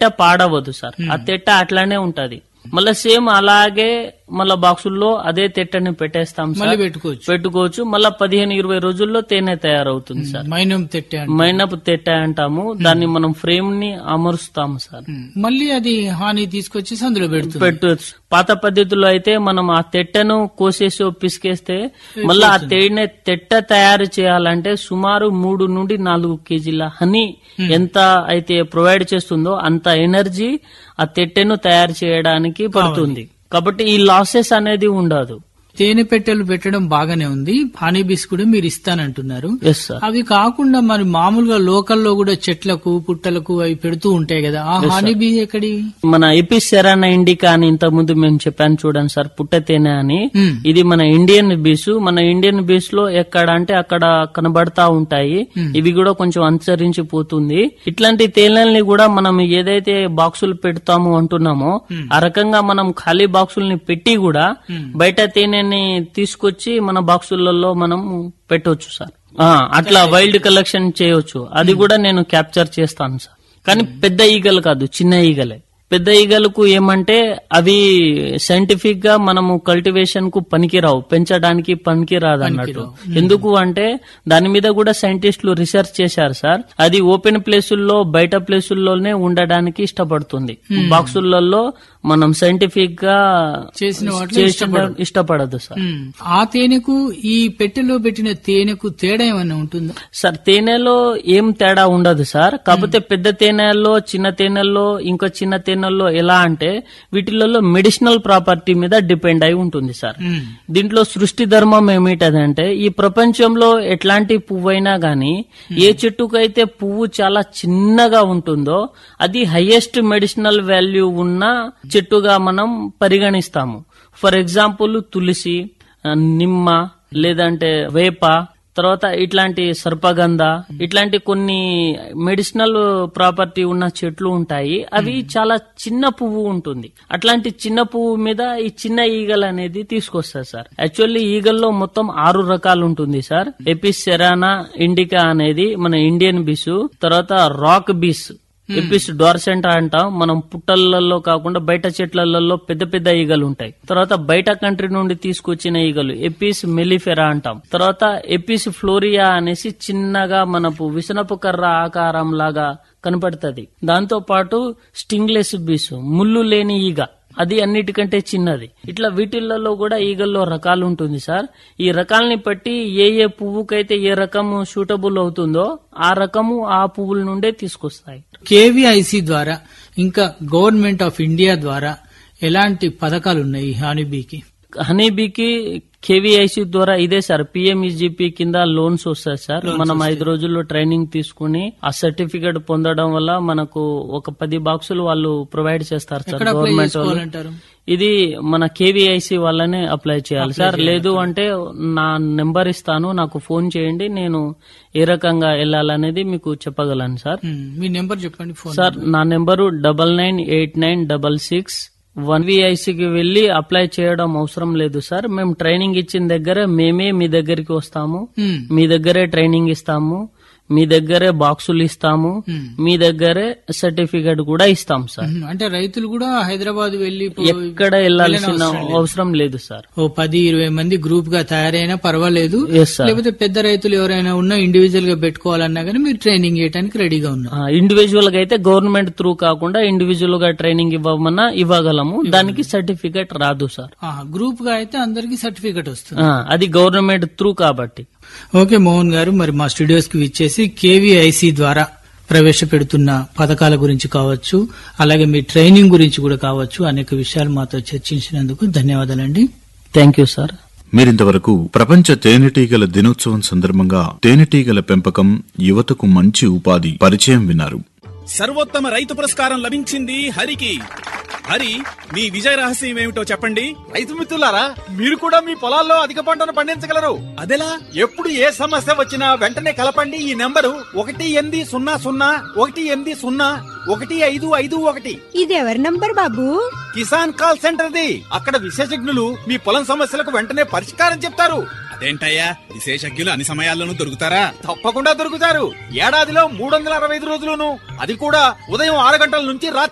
పాడవద్దు sir. ఆ తెట్ట అట్లానే ఉంటది. మళ్ళీ సేమ్ అలాగే మళ్ళా బాక్సుల్లో అదే తెట్టని పెట్టేస్తాం సార్, పెట్టుకోవచ్చు. మళ్ళా 15-20 రోజుల్లో తేనె తయారవుతుంది సార్. మైనపు తెట్ట అంటాము దాన్ని. మనం ఫ్రేమ్ ని అమరుస్తాము సార్. మళ్ళీ అది హాని తీసుకొచ్చి అందులో పెట్టవచ్చు. పాత పద్ధతిలో అయితే మనం ఆ తెట్టను కోసేసి పిసికేస్తే మళ్ళీ ఆ తెట్ట తయారు చేయాలంటే సుమారు 3 నుండి 4 కేజీల హనీ ఎంత అయితే ప్రొవైడ్ చేస్తుందో అంత ఎనర్జీ ఆ తెట్టెను తయారు చేయడానికి పడుతుంది. కాబట్టి ఈ లాసెస్ అనేది ఉండదు. తేనె పెట్టెలు పెట్టడం బాగానే ఉంది. హనీ బీస్ కూడా మీరు ఇస్తానంటున్నారు. అవి కాకుండా మరి మామూలుగా లోకల్లో కూడా చెట్లకు పుట్టలకు అవి పెడుతూ ఉంటాయి కదా, ఆ హనీ బీ ఎక్కడి? మన ఎపిస్ సెరానా ఇండికా అని ఇంతకు ముందు మేము చెప్పాను చూడండి సార్, పుట్ట తేనె అని. ఇది మన ఇండియన్ బీస్. మన ఇండియన్ బీస్ లో ఎక్కడ అంటే అక్కడ కనబడతా ఉంటాయి. ఇవి కూడా కొంచెం అంతరించిపోతుంది. ఇట్లాంటి తేనెల్ని కూడా మనం ఏదైతే బాక్సులు పెడతాము అంటున్నామో ఆ రకంగా మనం ఖాళీ బాక్సుల్ని పెట్టి కూడా బయట తేనె తీసుకొచ్చి మన బాక్సులలో మనం పెట్టవచ్చు సార్. అట్లా వైల్డ్ కలెక్షన్ చేయవచ్చు. అది కూడా నేను క్యాప్చర్ చేస్తాను సార్. కానీ పెద్ద ఈగలు కాదు, చిన్న ఈగలే. పెద్ద ఈగలకు ఏమంటే అవి సైంటిఫిక్ గా మనము కల్టివేషన్ కు పనికిరావు, పెంచడానికి పనికిరాదు అన్నట్టు. ఎందుకు అంటే దాని మీద కూడా సైంటిస్టులు రీసెర్చ్ చేశారు సార్. అది ఓపెన్ ప్లేసుల్లో బయట ప్లేసుల్లోనే ఉండడానికి ఇష్టపడుతుంది. బాక్సులలో మనం సైంటిఫిక్ గా ఇష్టపడదు సార్. ఆ తేనెకు ఈ పెట్టెలో పెట్టిన తేనెకు తేడా ఏమైనా ఉంటుందా సార్? తేనెలో ఏం తేడా ఉండదు సార్. కాకపోతే పెద్ద తేనెల్లో చిన్న తేనెల్లో ఇంకా చిన్న తేనెల్లో ఎలా అంటే వీటిలలో మెడిసినల్ ప్రాపర్టీ మీద డిపెండ్ అయి ఉంటుంది సార్. దీంట్లో సృష్టి ధర్మం ఏమిటంటే ఈ ప్రపంచంలో ఎట్లాంటి పువ్వు అయినా గానీ ఏ చెట్టుకైతే పువ్వు చాలా చిన్నగా ఉంటుందో అది హైయెస్ట్ మెడిసినల్ వాల్యూ ఉన్న చెట్టుగా మనం పరిగణిస్తాము. ఫర్ ఎగ్జాంపుల్ తులసి, నిమ్మ, లేదంటే వేప, తర్వాత ఇట్లాంటి సర్పగంధ, ఇట్లాంటి కొన్ని మెడిసినల్ ప్రాపర్టీ ఉన్న చెట్లు ఉంటాయి. అవి చాలా చిన్న పువ్వు ఉంటుంది. అట్లాంటి చిన్న పువ్వు మీద ఈ చిన్న ఈగలు అనేది తీసుకొస్తారు సార్. యాక్చువల్లీ ఈగల్లో మొత్తం 6 రకాలు ఉంటుంది సార్. ఎపిస్ సెరానా ఇండికా అనేది మన ఇండియన్ బీసు. తర్వాత రాక్ బీస్, ఎపిస్ డార్సెంటా అంటాం. మనం పుట్టలలో కాకుండా బయట చెట్లలో పెద్ద పెద్ద ఈగలు ఉంటాయి. తర్వాత బయట కంట్రీ నుండి తీసుకొచ్చిన ఈగలు ఎపిస్ మెలిఫెరా అంటాం. తర్వాత ఎపిస్ ఫ్లోరియా అనేసి చిన్నగా మనకు విసనపు కర్ర ఆకారం లాగా కనపడుతుంది. దాంతో పాటు స్టింగ్లెస్ బీస్, ముళ్ళు లేని ఈగ, అది అన్నిటికంటే చిన్నది. ఇట్లా వీటిల్లో కూడా ఈగల్లో రకాలు ఉంటుంది సార్. ఈ రకాలని బట్టి ఏ పువ్వుకైతే ఏ రకము సూటబుల్ అవుతుందో ఆ రకము ఆ పువ్వుల నుండే తీసుకొస్తాయి. కేవీఐసి ద్వారా ఇంకా గవర్నమెంట్ ఆఫ్ ఇండియా ద్వారా ఎలాంటి పథకాలు ఉన్నాయి హనీబీకి? హనీబీకి కేవీఐసి ద్వారా ఇదే సార్, పిఎంఈజీపీ కింద లోన్స్ వస్తాయి సార్. మనం 5 రోజుల్లో ట్రైనింగ్ తీసుకుని ఆ సర్టిఫికేట్ పొందడం వల్ల మనకు ఒక 10 బాక్సులు వాళ్ళు ప్రొవైడ్ చేస్తారు సార్ గవర్నమెంట్ వాళ్ళు. ఇది మన కేవీఐసి వాళ్ళనే అప్లై చేయాలి సార్. లేదు అంటే నా నెంబర్ ఇస్తాను, నాకు ఫోన్ చేయండి, నేను ఏ రకంగా వెళ్ళాలనేది మీకు చెప్పగలను సార్. మీ నెంబర్ చెప్పండి సార్. నా నెంబరు 998966 1VICకి వెళ్లి అప్లై చేయడం అవసరం లేదు సార్. మేము ట్రైనింగ్ ఇచ్చిన దగ్గర మేమే మీ దగ్గరికి వస్తాము, మీ దగ్గరే ట్రైనింగ్ ఇస్తాము, మీ దగ్గరే బాక్సులు ఇస్తాము, మీ దగ్గరే సర్టిఫికేట్ కూడా ఇస్తాం సార్. అంటే రైతులు కూడా హైదరాబాద్ వెళ్లి ఎక్కడ వెళ్లాల్సిన అవసరం లేదు సార్. 10-20 మంది గ్రూప్ గా తయారైనా పర్వాలేదు. లేకపోతే పెద్ద రైతులు ఎవరైనా ఉన్నా ఇండివిజువల్ గా పెట్టుకోవాలన్నా గానీ మీరు ట్రైనింగ్ ఇవ్వడానికి రెడీగా ఉన్నారు. ఇండివిజువల్ గా అయితే గవర్నమెంట్ త్రూ కాకుండా ఇండివిజువల్ గా ట్రైనింగ్ ఇవ్వమన్నా ఇవ్వగలము. దానికి సర్టిఫికేట్ రాదు సార్. గ్రూప్ గా అయితే అందరికి సర్టిఫికేట్ వస్తుంది. అది గవర్నమెంట్ త్రూ కాబట్టి. ఓకే మోహన్ గారు, మరి మా స్టూడియోస్ కి విచ్చేసి కేవీఐసి ద్వారా ప్రవేశపెడుతున్న పథకాల గురించి కావచ్చు, అలాగే మీ ట్రైనింగ్ గురించి కూడా కావచ్చు, అనేక విషయాలు మాతో చర్చించినందుకు ధన్యవాదాలండి. Thank you sir. మీరింతవరకు ప్రపంచ తేనెటీగల దినోత్సవం సందర్భంగా తేనెటీగల పెంపకం యువతకు మంచి ఉపాధి పరిచయం విన్నారు. సర్వోత్తమ రైతు పురస్కారం లభించింది హరికి. హరి, మీ విజయ రహస్యం ఏమిటో చెప్పండి. రైతు మిత్రులారా, మీరు కూడా మీ పొలాల్లో అధిక పంటను పండించగలరు. అదెలా? ఎప్పుడు ఏ సమస్య వచ్చినా వెంటనే కలపండి ఈ నెంబరు 1800-180-1551. ఇది ఎవరి number Babu? Kisan call centre the. అక్కడ విశేషజ్ఞులు మీ పొలం సమస్యలకు వెంటనే పరిష్కారం చెప్తారు. అదేంటయ్యా, విశేషజ్ఞులు అన్ని సమయాల్లోనూ దొరుకుతారా? తప్పకుండా దొరుకుతారు. ఏడాదిలో 365 రోజులును, అది కూడా ఉదయం 6 గంటల నుంచి రాత్రి